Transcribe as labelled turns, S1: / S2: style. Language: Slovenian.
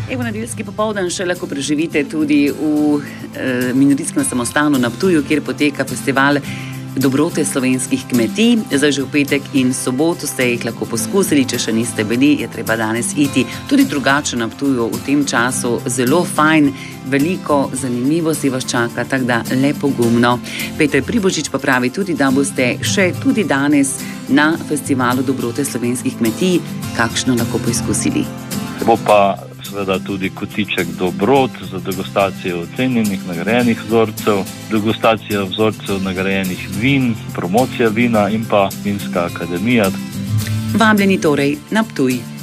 S1: Evo, nedeljski popoldan še lahko preživite tudi v Minoritskem samostanu na Ptuju, kjer poteka festival dobrote slovenskih kmetij. Zdaj že v petek in soboto ste jih lahko poskusili, če še niste bili, je treba danes iti. Tudi drugače na Ptuju v tem času zelo fajn, veliko zanimivosti vas čaka, tako da le pogumno. Peter Pribožič pa pravi tudi, da boste še tudi danes na festivalu dobrote slovenskih kmetij kakšno lahko poizkusili.
S2: Bo pa seveda tudi kotiček dobrot za degustacijo ocenjenih, nagrajenih vzorcev, degustacija vzorcev nagrajenih vin, promocija vina in pa vinska akademija.
S1: Vabljeni torej na Ptuj.